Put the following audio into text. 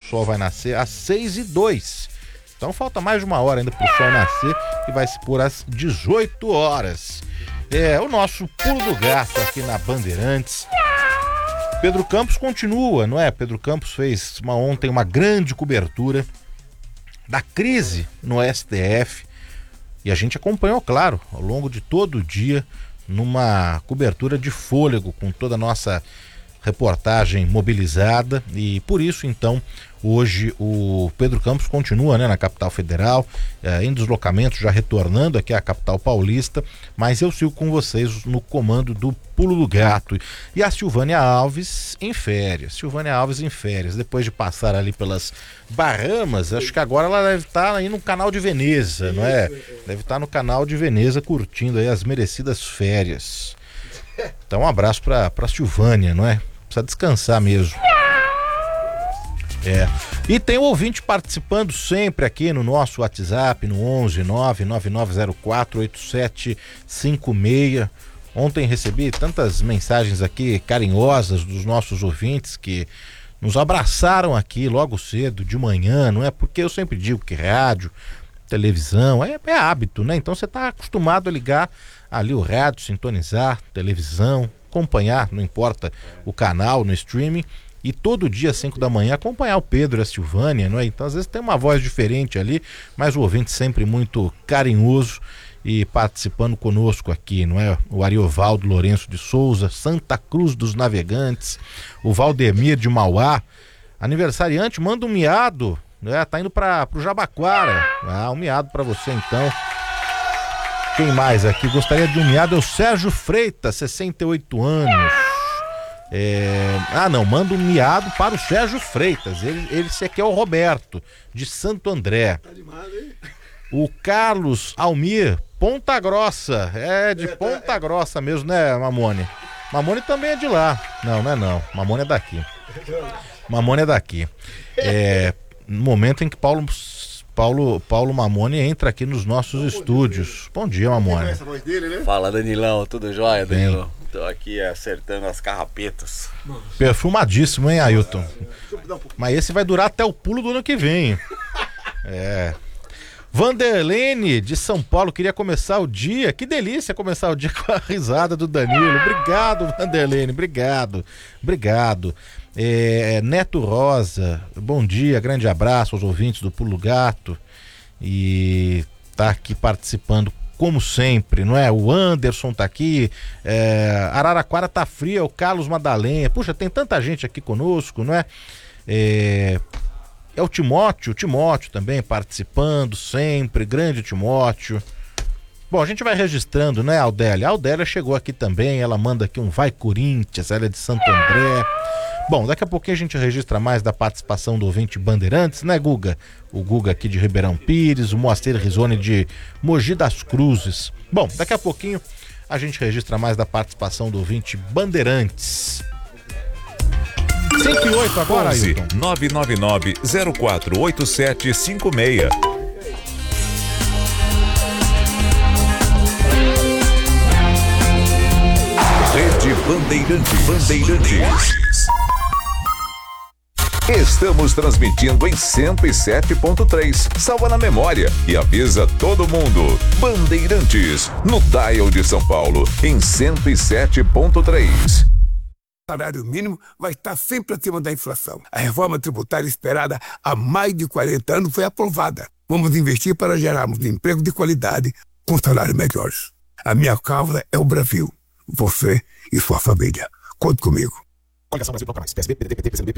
sol vai nascer às 6h02. Então falta mais de uma hora ainda pro sol nascer e vai se pôr às 18 horas. O nosso pulo do gato aqui na Bandeirantes. Pedro Campos continua, não é? Pedro Campos fez ontem uma grande cobertura da crise no STF e a gente acompanhou, claro, ao longo de todo o dia, numa cobertura de fôlego com toda a nossa reportagem mobilizada, e por isso então hoje o Pedro Campos continua, né, na capital federal, em deslocamento, já retornando aqui à capital paulista, mas eu sigo com vocês no comando do Pulo do Gato. E a Silvânia Alves em férias, depois de passar ali pelas Bahamas, acho que agora ela deve estar aí no canal de Veneza, não é? Deve estar no canal de Veneza curtindo aí as merecidas férias. Então um abraço pra Silvânia, não é? Precisa descansar mesmo. E tem um ouvinte participando sempre aqui no nosso WhatsApp, no 11 99904 8756. Ontem recebi tantas mensagens aqui carinhosas dos nossos ouvintes que nos abraçaram aqui logo cedo, de manhã, não é? Porque eu sempre digo que rádio, televisão, é hábito, né? Então você está acostumado a ligar ali o rádio, sintonizar, televisão, acompanhar, não importa o canal, no streaming, e todo dia às 5 da manhã acompanhar o Pedro e a Silvânia, não é? Então às vezes tem uma voz diferente ali, mas o ouvinte sempre muito carinhoso e participando conosco aqui, não é? O Ariovaldo Lourenço de Souza, Santa Cruz dos Navegantes, o Valdemir de Mauá, aniversariante, manda um miado, né? Tá indo pro Jabaquara. Um miado para você então. Quem mais aqui gostaria de um miado? É o Sérgio Freitas, 68 anos. Manda um miado para o Sérgio Freitas. Esse aqui é o Roberto, de Santo André. Tá demais, hein? O Carlos Almir, Ponta Grossa. De Ponta Grossa mesmo, né, Mamone? Mamone também é de lá. Não é não. Mamone é daqui. No momento em que Paulo Mamone entra aqui nos nossos estúdios. Bom dia, Mamone. Essa voz dele, né? Fala, Danilão, tudo jóia, Danilo? Tô aqui acertando as carrapetas. Perfumadíssimo, hein, Ailton? Mas esse vai durar até o pulo do ano que vem. Vanderlene, de São Paulo, queria começar o dia. Que delícia começar o dia com a risada do Danilo. Obrigado, Vanderlene, obrigado. Neto Rosa, bom dia, grande abraço aos ouvintes do Pulo Gato, e tá aqui participando como sempre, não é? O Anderson tá aqui, Araraquara tá fria, o Carlos Madalena, puxa, tem tanta gente aqui conosco, não é? O Timóteo também participando sempre, grande Timóteo. Bom, a gente vai registrando, né, Aldélia? A Aldélia chegou aqui também, ela manda aqui um Vai Corinthians, ela é de Santo André. Bom, daqui a pouquinho a gente registra mais da participação do ouvinte Bandeirantes, né, Guga? O Guga aqui de Ribeirão Pires, o Moacir Risoni de Mogi das Cruzes. Bom, daqui a pouquinho a gente registra mais da participação do ouvinte Bandeirantes. 108 agora, 11 Ailton. 999-048756. Rede Bandeirantes. Estamos transmitindo em 107.3. Salva na memória e avisa todo mundo. Bandeirantes, no dial de São Paulo, em 107.3. O salário mínimo vai estar sempre acima da inflação. A reforma tributária esperada há mais de 40 anos foi aprovada. Vamos investir para gerarmos emprego de qualidade com salários melhores. A minha causa é o Brasil. Você e sua família. Conte comigo. Coligação Brasil Bloco Mais. PSB, PDT, PT, PCdoB,